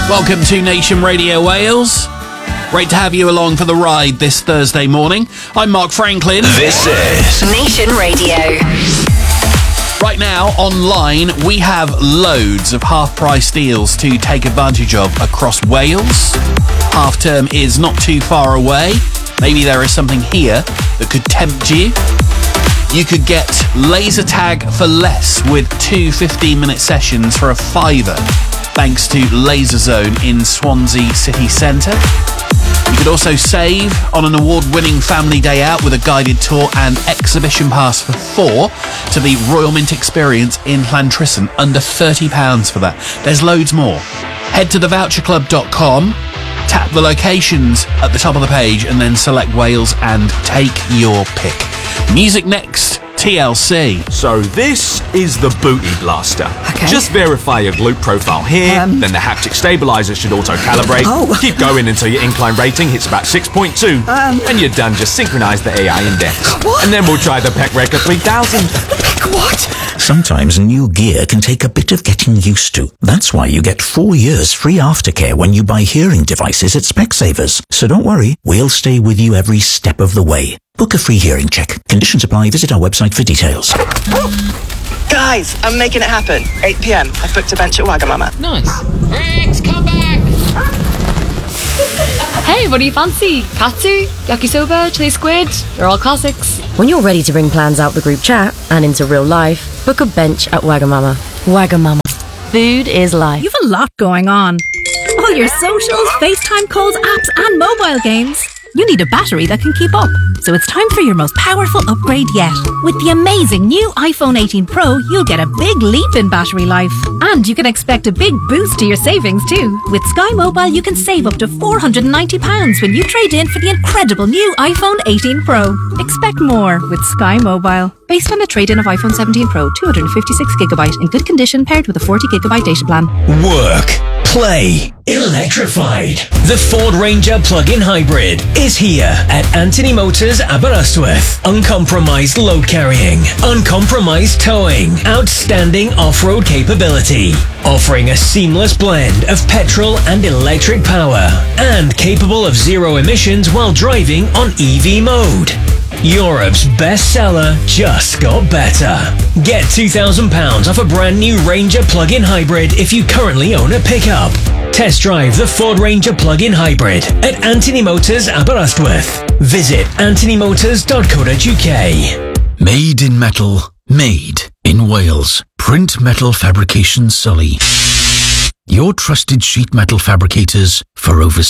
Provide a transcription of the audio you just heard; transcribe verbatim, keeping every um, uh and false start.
Welcome to Nation Radio Wales. Great to have you along for the ride this Thursday morning. I'm Mark Franklin. This is Nation Radio. Right now, online, we have loads of half-price deals to take advantage of across Wales. Half-term is not too far away. Maybe there is something here that could tempt you. You could get laser tag for less with two fifteen-minute sessions for a fiver, thanks to Laser Zone in Swansea City Centre. You could also save on an award-winning family day out with a guided tour and exhibition pass for four to the Royal Mint Experience in Llantrisant, under thirty pounds for that. There's loads more. Head to the voucher club dot com, tap the locations at the top of the page and then select Wales and take your pick. Music next, T L C. So this is the Booty Blaster. Okay. Just verify your glute profile here, Um. then the haptic stabilizer should auto-calibrate. Oh. Keep going until your incline rating hits about six point two. Um. And you're done. Just synchronize the A I index. What? And then we'll try the P E C Record three thousand. What? Sometimes new gear can take a bit of getting used to. That's why you get four years free aftercare when you buy hearing devices at Specsavers. So don't worry, we'll stay with you every step of the way. Book a free hearing check. Conditions apply. Visit our website for details. Guys, I'm making it happen. eight p.m. I've booked a bench at Wagamama. Nice. Rex, come back! Hey, what do you fancy? Katsu, yakisoba, chili squid? They're all classics. When you're ready to bring plans out the group chat and into real life, book a bench at Wagamama. Wagamama. Food is life. You've a lot going on. All your socials, FaceTime calls, apps, and mobile games. You need a battery that can keep up. So it's time for your most powerful upgrade yet. With the amazing new iPhone eighteen Pro, you'll get a big leap in battery life. And you can expect a big boost to your savings too. With Sky Mobile, you can save up to four hundred ninety pounds when you trade in for the incredible new iPhone eighteen Pro. Expect more with Sky Mobile. Based on a trade-in of iPhone seventeen Pro, two hundred fifty-six gigabyte in good condition paired with a forty gigabyte data plan. Work, play, electrified. The Ford Ranger plug-in hybrid is here at Anthony Motors Aberystwyth. Uncompromised load carrying, uncompromised towing, outstanding off-road capability, offering a seamless blend of petrol and electric power, and capable of zero emissions while driving on E V mode. Europe's bestseller just got better. Get two thousand pounds off a brand new Ranger plug-in hybrid if you currently own a pickup. Test drive the Ford Ranger plug-in hybrid at Anthony Motors Aberystwyth. Visit anthony motors dot co dot uk. Made in metal, made in Wales. Print Metal Fabrication Sully. Your trusted sheet metal fabricators for over